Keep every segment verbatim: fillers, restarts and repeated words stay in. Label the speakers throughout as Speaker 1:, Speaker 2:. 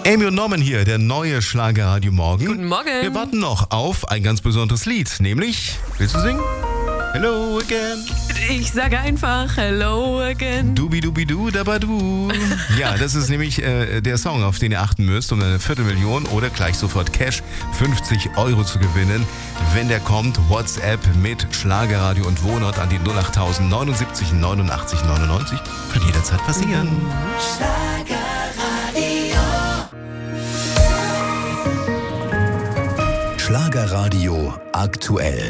Speaker 1: Amy und Norman hier, der neue Schlagerradio Morgen.
Speaker 2: Guten Morgen.
Speaker 1: Wir warten noch auf ein ganz besonderes Lied, nämlich, willst du singen? Hello again.
Speaker 2: Ich sage einfach Hello again.
Speaker 1: Dubi-dubi-du, dabadu. Ja, das ist nämlich äh, der Song, auf den ihr achten müsst, um eine Viertelmillion oder gleich sofort Cash fünfzig Euro zu gewinnen. Wenn der kommt, WhatsApp mit Schlagerradio und Wohnort an die null acht tausend neunundsiebzig neunundachtzig neunundneunzig. Kann jederzeit passieren.
Speaker 3: Schlagerradio aktuell.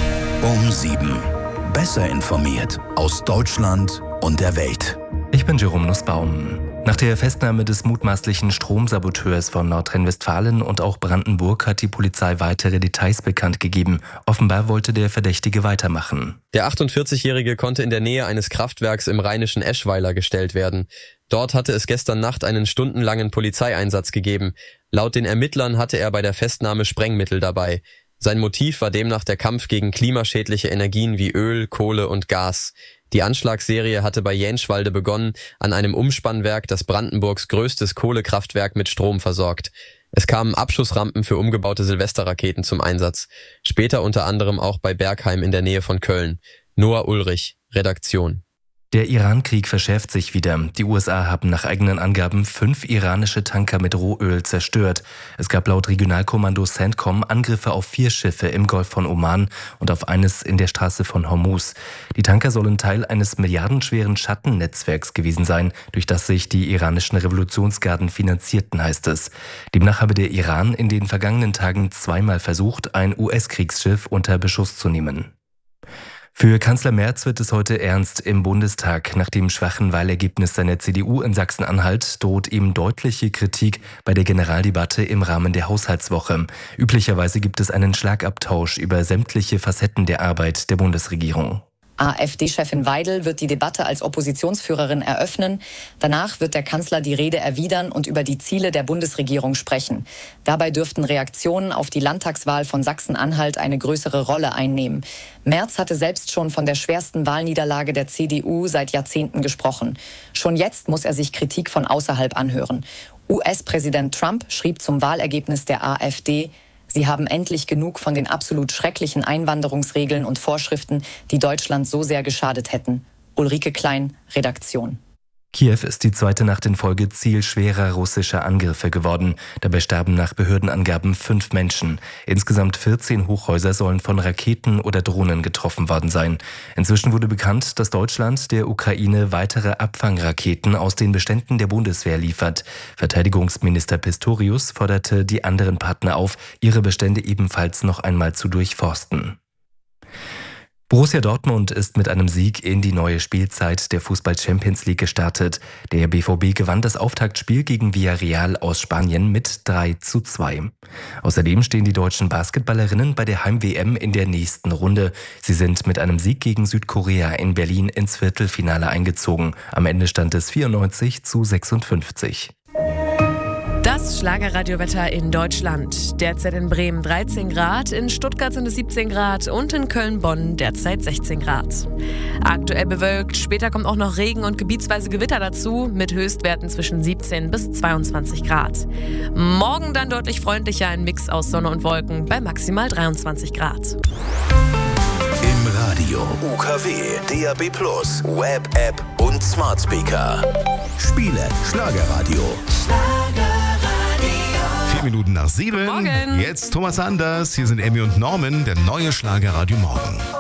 Speaker 3: Um sieben. Besser informiert aus Deutschland und der Welt.
Speaker 4: Ich bin Jerome Nussbaum. Nach der Festnahme des mutmaßlichen Stromsaboteurs von Nordrhein-Westfalen und auch Brandenburg hat die Polizei weitere Details bekannt gegeben. Offenbar wollte der Verdächtige weitermachen.
Speaker 5: Der achtundvierzigjährige konnte in der Nähe eines Kraftwerks im rheinischen Eschweiler gestellt werden. Dort hatte es gestern Nacht einen stundenlangen Polizeieinsatz gegeben. Laut den Ermittlern hatte er bei der Festnahme Sprengmittel dabei. Sein Motiv war demnach der Kampf gegen klimaschädliche Energien wie Öl, Kohle und Gas. Die Anschlagsserie hatte bei Jänschwalde begonnen, an einem Umspannwerk, das Brandenburgs größtes Kohlekraftwerk mit Strom versorgt. Es kamen Abschussrampen für umgebaute Silvesterraketen zum Einsatz. Später unter anderem auch bei Bergheim in der Nähe von Köln. Noah Ulrich, Redaktion.
Speaker 4: Der Iran-Krieg verschärft sich wieder. Die U S A haben nach eigenen Angaben fünf iranische Tanker mit Rohöl zerstört. Es gab laut Regionalkommando CENTCOM Angriffe auf vier Schiffe im Golf von Oman und auf eines in der Straße von Hormuz. Die Tanker sollen Teil eines milliardenschweren Schattennetzwerks gewesen sein, durch das sich die iranischen Revolutionsgarden finanzierten, heißt es. Demnach habe der Iran in den vergangenen Tagen zweimal versucht, ein U S-Kriegsschiff unter Beschuss zu nehmen. Für Kanzler Merz wird es heute ernst im Bundestag. Nach dem schwachen Wahlergebnis seiner C D U in Sachsen-Anhalt droht ihm deutliche Kritik bei der Generaldebatte im Rahmen der Haushaltswoche. Üblicherweise gibt es einen Schlagabtausch über sämtliche Facetten der Arbeit der Bundesregierung.
Speaker 6: AfD-Chefin Weidel wird die Debatte als Oppositionsführerin eröffnen. Danach wird der Kanzler die Rede erwidern und über die Ziele der Bundesregierung sprechen. Dabei dürften Reaktionen auf die Landtagswahl von Sachsen-Anhalt eine größere Rolle einnehmen. Merz hatte selbst schon von der schwersten Wahlniederlage der C D U seit Jahrzehnten gesprochen. Schon jetzt muss er sich Kritik von außerhalb anhören. U S-Präsident Trump schrieb zum Wahlergebnis der AfD: Sie haben endlich genug von den absolut schrecklichen Einwanderungsregeln und Vorschriften, die Deutschland so sehr geschadet hätten. Ulrike Klein, Redaktion.
Speaker 4: Kiew ist die zweite Nacht in Folge Ziel schwerer russischer Angriffe geworden. Dabei starben nach Behördenangaben fünf Menschen. Insgesamt vierzehn Hochhäuser sollen von Raketen oder Drohnen getroffen worden sein. Inzwischen wurde bekannt, dass Deutschland der Ukraine weitere Abfangraketen aus den Beständen der Bundeswehr liefert. Verteidigungsminister Pistorius forderte die anderen Partner auf, ihre Bestände ebenfalls noch einmal zu durchforsten. Borussia Dortmund ist mit einem Sieg in die neue Spielzeit der Fußball-Champions League gestartet. Der B V B gewann das Auftaktspiel gegen Villarreal aus Spanien mit drei zu zwei. Außerdem stehen die deutschen Basketballerinnen bei der Heim-W M in der nächsten Runde. Sie sind mit einem Sieg gegen Südkorea in Berlin ins Viertelfinale eingezogen. Am Ende stand es vierundneunzig zu sechsundfünfzig.
Speaker 2: Das Schlagerradiowetter in Deutschland. Derzeit in Bremen dreizehn Grad, in Stuttgart sind es siebzehn Grad und in Köln-Bonn derzeit sechzehn Grad. Aktuell bewölkt, später kommt auch noch Regen und gebietsweise Gewitter dazu, mit Höchstwerten zwischen siebzehn bis zweiundzwanzig Grad. Morgen dann deutlich freundlicher, ein Mix aus Sonne und Wolken bei maximal dreiundzwanzig Grad.
Speaker 3: Im Radio U K W, D A B plus, Web-App und Smart Speaker. Spiele Schlagerradio.
Speaker 1: Vier Minuten nach sieben.
Speaker 2: Morgen.
Speaker 1: Jetzt Thomas Anders. Hier sind Amy und Norman, der neue Schlagerradio Morgen.